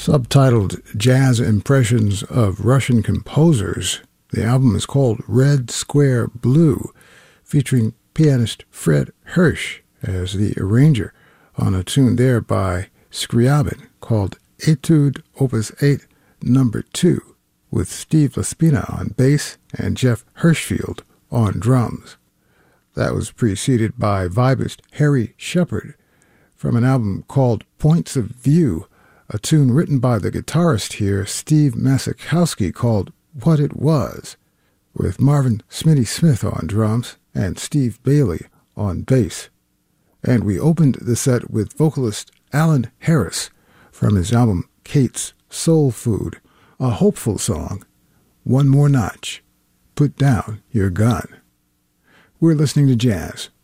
Subtitled Jazz Impressions of Russian Composers, the album is called Red Square Blue, featuring pianist Fred Hersch as the arranger on a tune there by Scriabin called Etude Opus 8 No. 2, with Steve Laspina on bass and Jeff Hirschfield on drums. That was preceded by vibist Harry Shepard from an album called Points of View, a tune written by the guitarist here, Steve Masakowski, called What It Was, with Marvin Smitty Smith on drums and Steve Bailey on bass. And we opened the set with vocalist Alan Harris from his album Kate's Soul Food, a hopeful song, One More Notch, Put Down Your Gun. We're listening to jazz